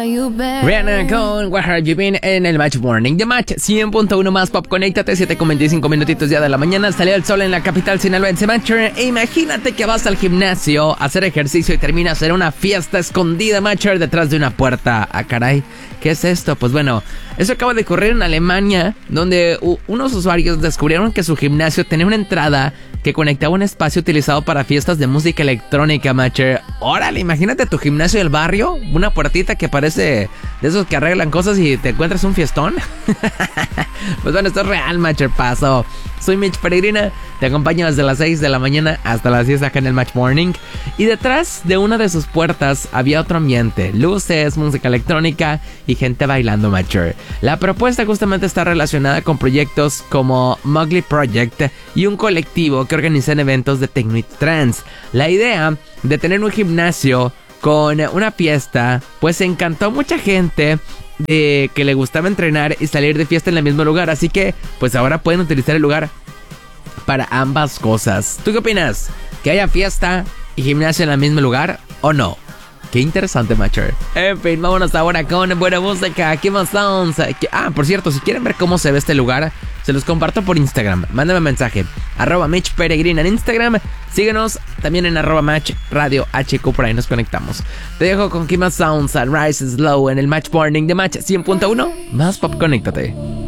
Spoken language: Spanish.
Rihanna con What Have You Been en el Match Morning. The Match 100.1 más pop. Conéctate, 7:25 minutitos ya de la mañana. Salió el sol en la capital sinaloense, Matcher. E imagínate que vas al gimnasio a hacer ejercicio y terminas en una fiesta escondida, Matcher, detrás de una puerta. Ah, caray, ¿qué es esto? Pues bueno, eso acaba de ocurrir en Alemania, donde unos usuarios descubrieron que su gimnasio tenía una entrada que conectaba un espacio utilizado para fiestas de música electrónica, Matcher. Órale, imagínate tu gimnasio del barrio, una puertita que parece de esos que arreglan cosas y te encuentras un fiestón. Pues bueno, esto es real, Matcher, pasó. Soy Mitch Peregrina, te acompaño desde las 6 de la mañana hasta las 10 acá en el Match Morning. Y detrás de una de sus puertas había otro ambiente, luces, música electrónica y gente bailando, Matcher. La propuesta justamente está relacionada con proyectos como Mowgli Project y un colectivo que organizan eventos de techno y trance. La idea de tener un gimnasio con una fiesta, pues encantó a mucha gente de que le gustaba entrenar y salir de fiesta en el mismo lugar. Así que, pues ahora pueden utilizar el lugar para ambas cosas. ¿Tú qué opinas? ¿Que haya fiesta y gimnasio en el mismo lugar o no? Qué interesante, Matcher. En fin, vámonos ahora con buena música. ¿Qué más sounds? Por cierto, si quieren ver cómo se ve este lugar, se los comparto por Instagram. Mándame un mensaje. @Mitch Peregrina en Instagram. Síguenos también en @Match Radio HQ. Por ahí nos conectamos. Te dejo con Kima Sounds, Rise Slow en el Match Morning de Match 100.1. Más pop, conéctate.